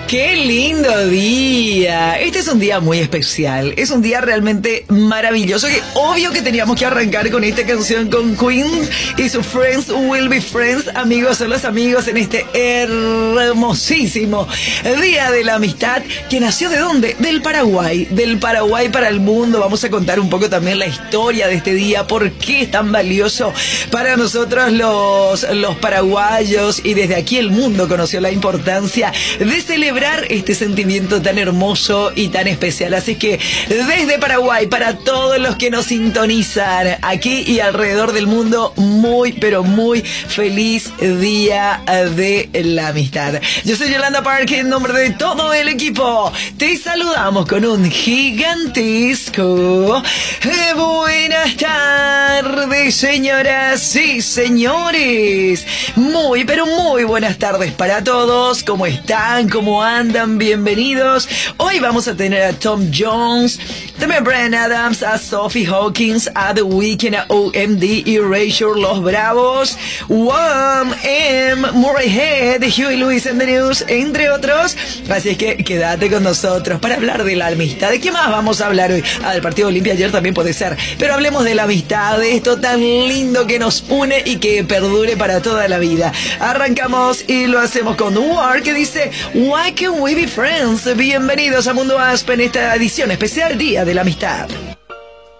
¡Qué lindo día! Este es un día muy especial. Es un día realmente maravilloso. Que obvio que teníamos que arrancar con esta canción con Queen y su Friends Will Be Friends. Amigos son los amigos en este hermosísimo Día de la Amistad. ¿Que nació de dónde? Del Paraguay. Del Paraguay para el mundo. Vamos a contar un poco también la historia de este día. ¿Por qué es tan valioso para nosotros los paraguayos? Y desde aquí el mundo conoció la importancia de celebrar este sentimiento tan hermoso y tan especial. Así que desde Paraguay, para todos los que nos sintonizan aquí y alrededor del mundo, muy pero muy feliz Día de la Amistad. Yo soy Yolanda Park, en nombre de todo el equipo te saludamos con un gigantesco buenas tardes, señoras y señores. Muy pero muy buenas tardes para todos. ¿Cómo están? ¿Cómo andan? Bienvenidos. Hoy vamos a tener a Tom Jones, también a Bryan Adams, a Sophie Hawkins, a The Weeknd, a OMD, Erasure, Los Bravos, Wham, Murray Head, Huey Lewis and the News, entre otros. Así es que quédate con nosotros para hablar de la amistad. ¿De qué más vamos a hablar hoy? Del partido de Olimpia ayer también puede ser, pero hablemos de la amistad, de esto tan lindo que nos une y que perdure para toda la vida. Arrancamos y lo hacemos con War, que dice Why Can We Be Friends. Bienvenidos a Mundo Aspen, esta edición especial Día de la Amistad.